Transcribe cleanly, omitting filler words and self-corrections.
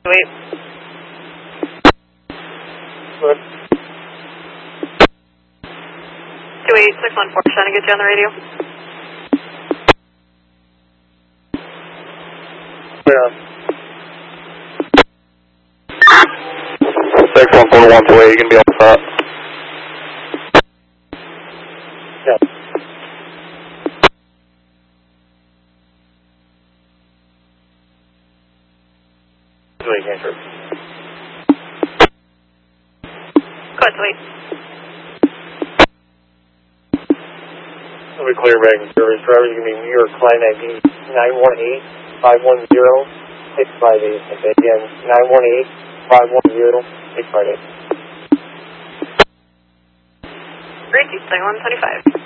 Wait. Good. 28614, trying to get you on the radio. Yeah. 614128, you can be all set. Yeah. Wait, answer. Go ahead, wait. Let me clear back in service. Drivers, you can be New York Flight ID 918-510-658. And again, 918-510-658. Great, 125.